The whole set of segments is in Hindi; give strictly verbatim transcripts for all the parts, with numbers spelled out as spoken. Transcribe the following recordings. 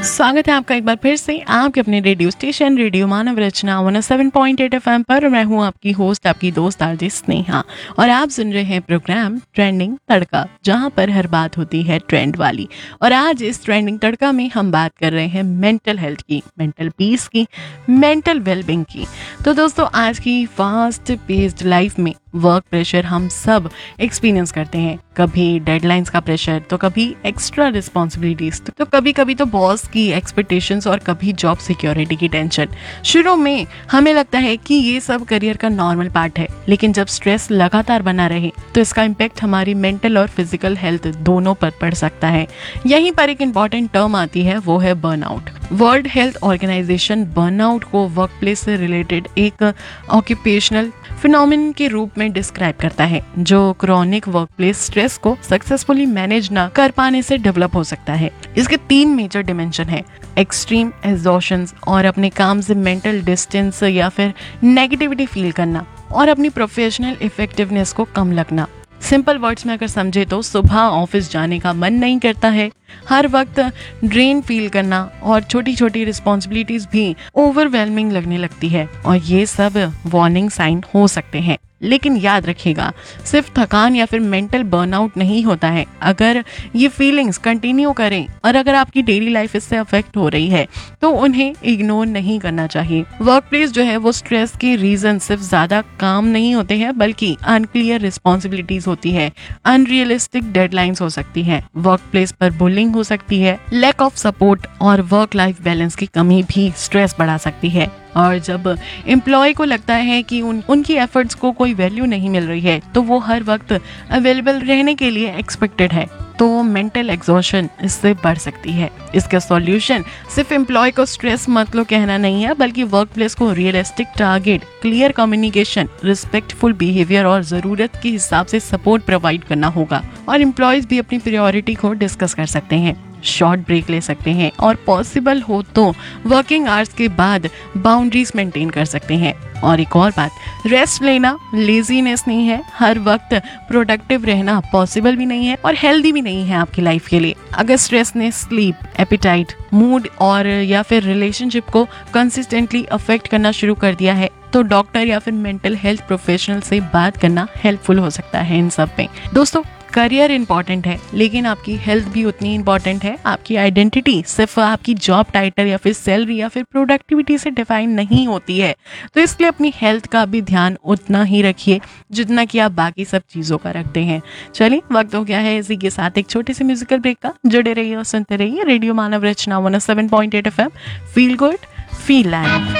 स्वागत है आपका एक बार फिर से आपके अपने रेडियो स्टेशन रेडियो मानव रचना one seven point eight F M पर। मैं हूं आपकी होस्ट, आपकी दोस्त आरजे स्नेहा, और आप सुन रहे हैं प्रोग्राम ट्रेंडिंग तड़का, जहां पर हर बात होती है ट्रेंड वाली। और आज इस ट्रेंडिंग तड़का में हम बात कर रहे हैं मेंटल हेल्थ की, मेंटल पीस की, मेंटल वेलबींग की। तो दोस्तों, आज की फास्ट पेस्ड लाइफ में वर्क प्रेशर हम सब एक्सपीरियंस करते हैं। कभी डेडलाइंस का प्रेशर, तो कभी एक्स्ट्रा रिस्पॉन्सिबिलिटीज, तो कभी कभी तो बॉस की एक्सपेक्टेशंस, और कभी जॉब सिक्योरिटी की टेंशन। शुरू में हमें लगता है कि ये सब करियर का नॉर्मल पार्ट है, लेकिन जब स्ट्रेस लगातार बना रहे तो इसका इम्पैक्ट हमारी मेंटल और फिजिकल हेल्थ दोनों पर पड़ सकता है। यहीं पर एक इम्पॉर्टेंट टर्म आती है, वो है burnout. World health organisation burnout को वर्क प्लेस से रिलेटेड एक ऑक्यूपेशनल फिनोमिन के रूप में डिस्क्राइब करता है, जो क्रॉनिक वर्क प्लेस स्ट्रेस को सक्सेसफुली मैनेज न कर पाने से डेवलप हो सकता है। इसके तीन मेजर डिमेंशन है: एक्सट्रीम एग्जॉशन, और अपने काम से मेंटल डिस्टेंस या फिर नेगेटिविटी फील करना, और अपनी प्रोफेशनल इफेक्टिवनेस को कम लगना। सिंपल वर्ड्स में अगर समझे तो सुबह ऑफिस जाने का मन नहीं करता है, हर वक्त ड्रेन फील करना, और छोटी छोटी रिस्पॉन्सिबिलिटीज भी ओवरवेलमिंग लगने लगती है। और ये सब वार्निंग साइन हो सकते हैं। लेकिन याद रखिएगा, सिर्फ थकान या फिर मेंटल बर्नआउट नहीं होता है। अगर ये फीलिंग्स कंटिन्यू करें और अगर आपकी डेली लाइफ इससे अफेक्ट हो रही है तो उन्हें इग्नोर नहीं करना चाहिए। वर्क प्लेस जो है वो स्ट्रेस के रीजन सिर्फ ज्यादा काम नहीं होते हैं, बल्कि अनक्लियर रिस्पॉन्सिबिलिटीज होती है, अनरियलिस्टिक डेडलाइंस हो सकती है, वर्क प्लेस पर बुलिंग हो सकती है, लैक ऑफ सपोर्ट और वर्क लाइफ बैलेंस की कमी भी स्ट्रेस बढ़ा सकती है। और जब एम्प्लॉय को लगता है कि उन उनकी एफर्ट्स को कोई वैल्यू नहीं मिल रही है, तो वो हर वक्त अवेलेबल रहने के लिए एक्सपेक्टेड है, तो मेंटल एग्जॉशन इससे बढ़ सकती है। इसका सॉल्यूशन सिर्फ एम्प्लॉय को स्ट्रेस मत लो कहना नहीं है, बल्कि वर्क प्लेस को realistic target, clear communication, respectful behaviour और जरूरत के हिसाब से सपोर्ट प्रोवाइड करना होगा। और एम्प्लॉयज भी अपनी प्रायोरिटी को डिस्कस कर सकते हैं, शॉर्ट ब्रेक ले सकते हैं, और पॉसिबल हो तो वर्किंग आवर्स के बाद बाउंड्रीज मेंटेन कर सकते हैं। और एक और बात, रेस्ट लेना लेजीनेस नहीं है, हर वक्त प्रोडक्टिव रहना पॉसिबल भी नहीं है और हेल्दी भी नहीं है आपकी लाइफ के लिए। अगर स्ट्रेस ने स्लीप, एपिटाइट, मूड और या फिर रिलेशनशिप को कंसिस्टेंटली अफेक्ट करना शुरू कर दिया है, तो डॉक्टर या फिर मेंटल हेल्थ प्रोफेशनल से बात करना हेल्पफुल हो सकता है इन सब में। दोस्तों, करियर इंपॉर्टेंट है, लेकिन आपकी हेल्थ भी उतनी इंपॉर्टेंट है। आपकी आइडेंटिटी सिर्फ आपकी जॉब टाइटल या फिर सैलरी या फिर प्रोडक्टिविटी से डिफाइन नहीं होती है, तो इसलिए अपनी हेल्थ का भी ध्यान उतना ही रखिए जितना कि आप बाकी सब चीज़ों का रखते हैं। चलिए, वक्त हो गया है इसी के साथ एक छोटे से म्यूजिकल ब्रेक का। जुड़े रहिए और सुनते रहिए रेडियो मानव रचना one seven point eight F M. Feel good, feel live.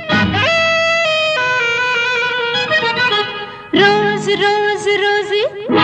रोज रोज रोज